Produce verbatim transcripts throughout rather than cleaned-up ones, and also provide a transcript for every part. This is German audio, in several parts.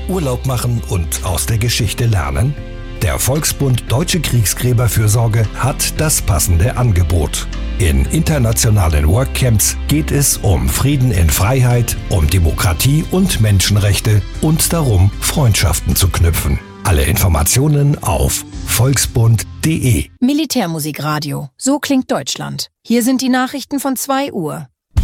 Urlaub machen und aus der Geschichte lernen? Der Volksbund Deutsche Kriegsgräberfürsorge hat das passende Angebot. In internationalen Workcamps geht es um Frieden in Freiheit, um Demokratie und Menschenrechte und darum, Freundschaften zu knüpfen. Alle Informationen auf volksbund punkt de. Militärmusikradio. So klingt Deutschland. Hier sind die Nachrichten von zwei Uhr.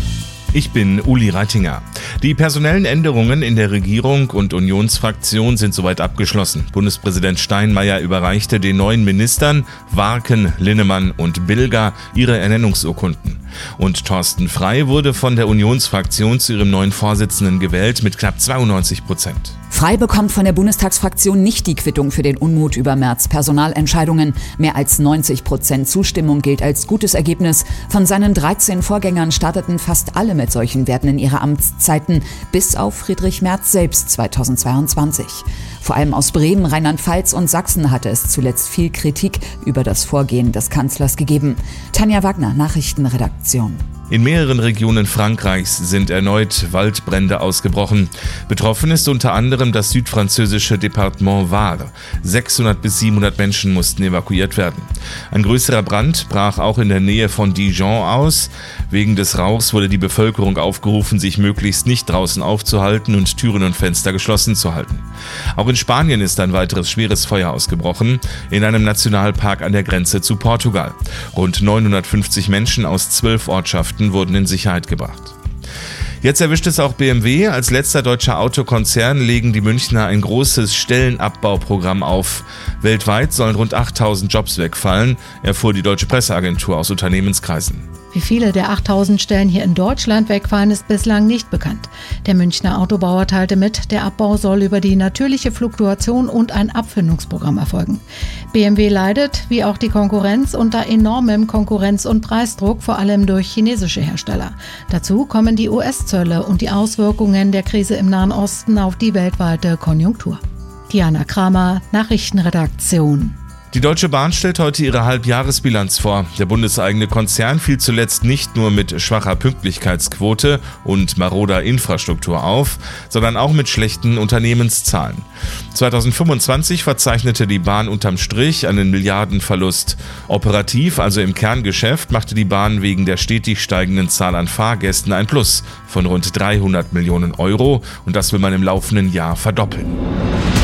Ich bin Uli Reitinger. Die personellen Änderungen in der Regierung und Unionsfraktion sind soweit abgeschlossen. Bundespräsident Steinmeier überreichte den neuen Ministern Warken, Linnemann und Bilger ihre Ernennungsurkunden. Und Thorsten Frey wurde von der Unionsfraktion zu ihrem neuen Vorsitzenden gewählt mit knapp zweiundneunzig Prozent. Frey bekommt von der Bundestagsfraktion nicht die Quittung für den Unmut über Merz' Personalentscheidungen. Mehr als neunzig Prozent Zustimmung gilt als gutes Ergebnis. Von seinen dreizehn Vorgängern starteten fast alle mit solchen Werten in ihre Amtszeiten, bis auf Friedrich Merz selbst zweitausendzweiundzwanzig. Vor allem aus Bremen, Rheinland-Pfalz und Sachsen hatte es zuletzt viel Kritik über das Vorgehen des Kanzlers gegeben. Tanja Wagner, Nachrichtenredaktion. In mehreren Regionen Frankreichs sind erneut Waldbrände ausgebrochen. Betroffen ist unter anderem das südfranzösische Departement Var. sechshundert bis siebenhundert Menschen mussten evakuiert werden. Ein größerer Brand brach auch in der Nähe von Dijon aus. Wegen des Rauchs wurde die Bevölkerung aufgerufen, sich möglichst nicht draußen aufzuhalten und Türen und Fenster geschlossen zu halten. Auch in Spanien ist ein weiteres schweres Feuer ausgebrochen, in einem Nationalpark an der Grenze zu Portugal. Rund neunhundertfünfzig Menschen aus zwölf Ortschaften wurden in Sicherheit gebracht. Jetzt erwischt es auch B M W. Als letzter deutscher Autokonzern legen die Münchner ein großes Stellenabbauprogramm auf. Weltweit sollen rund achttausend Jobs wegfallen, erfuhr die Deutsche Presseagentur aus Unternehmenskreisen. Wie viele der achttausend Stellen hier in Deutschland wegfallen, ist bislang nicht bekannt. Der Münchner Autobauer teilte mit, der Abbau soll über die natürliche Fluktuation und ein Abfindungsprogramm erfolgen. B M W leidet, wie auch die Konkurrenz, unter enormem Konkurrenz- und Preisdruck, vor allem durch chinesische Hersteller. Dazu kommen die U S-Zölle und die Auswirkungen der Krise im Nahen Osten auf die weltweite Konjunktur. Diana Kramer, Nachrichtenredaktion. Die Deutsche Bahn stellt heute ihre Halbjahresbilanz vor. Der bundeseigene Konzern fiel zuletzt nicht nur mit schwacher Pünktlichkeitsquote und maroder Infrastruktur auf, sondern auch mit schlechten Unternehmenszahlen. zweitausendfünfundzwanzig verzeichnete die Bahn unterm Strich einen Milliardenverlust. Operativ, also im Kerngeschäft, machte die Bahn wegen der stetig steigenden Zahl an Fahrgästen ein Plus von rund dreihundert Millionen Euro und das will man im laufenden Jahr verdoppeln.